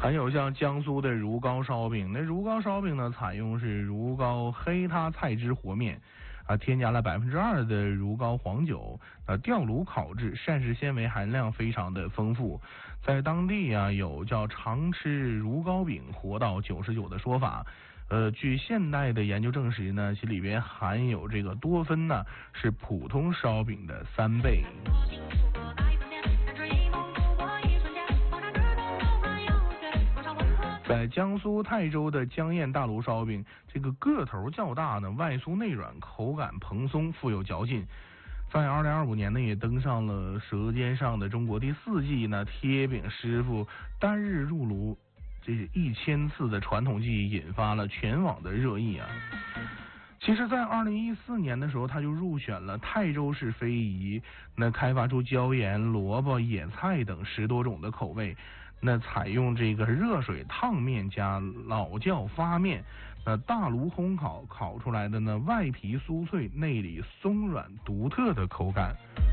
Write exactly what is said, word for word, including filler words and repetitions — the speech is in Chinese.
还有像江苏的如皋烧饼，那如皋烧饼呢，采用是如皋黑塌菜汁和面，啊，添加了百分之二的如皋黄酒，啊，吊炉烤制，膳食纤维含量非常的丰富。在当地啊，有叫常吃如皋饼活到九十九的说法。呃，据现代的研究证实呢，其里边含有这个多酚呢，是普通烧饼的三倍。在江苏泰州的江堰大炉烧饼，这个个头较大呢，外酥内软，口感蓬松，富有嚼劲。在二零二五年呢，也登上了《舌尖上的中国》第四季呢，贴饼师傅单日入炉这一千次的传统技艺，引发了全网的热议啊。其实，在二零一四年的时候，他就入选了泰州市非遗，那开发出椒盐、萝卜、野菜等十多种的口味。那采用这个热水烫面加老窖发面，那大炉烘烤烤出来的呢，外皮酥脆，内里松软，独特的口感。